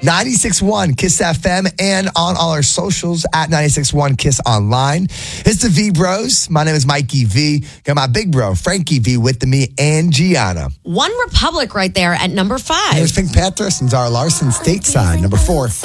96.1 Kiss FM and on all our socials at 96.1 Kiss Online. It's the V Bros. My name is Mikey V. Got my big bro, Frankie V, with me and Gianna. One Republic right there at number 5. There's Pink Panthers and Zara Larson, Stateside, number 4.